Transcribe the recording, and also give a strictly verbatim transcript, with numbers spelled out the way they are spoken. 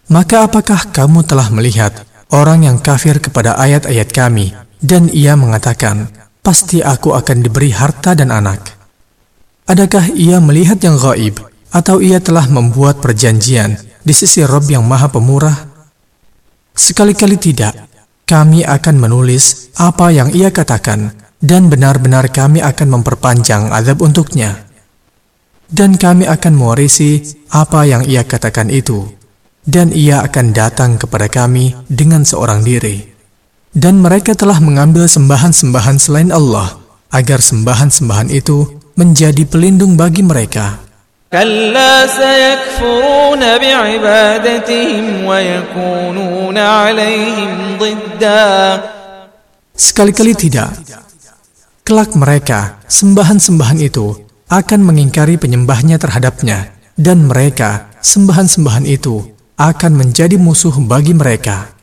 Maka apakah kamu telah melihat orang yang kafir kepada ayat-ayat kami, dan ia mengatakan, pasti aku akan diberi harta dan anak? Adakah ia melihat yang gaib, atau ia telah membuat perjanjian di sisi Rabb yang Maha Pemurah? Sekali-kali tidak. Kami akan menulis apa yang ia katakan, dan benar-benar kami akan memperpanjang azab untuknya. Dan kami akan mewarisi apa yang ia katakan itu, dan ia akan datang kepada kami dengan seorang diri. Dan mereka telah mengambil sembahan-sembahan selain Allah, agar sembahan-sembahan itu menjadi pelindung bagi mereka. كلا سيكفرون بعبادتهم ويكونون عليهم ضدا. Sekali-kali tidak. Kelak mereka, sembahan-sembahan itu, akan mengingkari penyembahnya terhadapnya, dan mereka, sembahan-sembahan itu, akan menjadi musuh bagi mereka.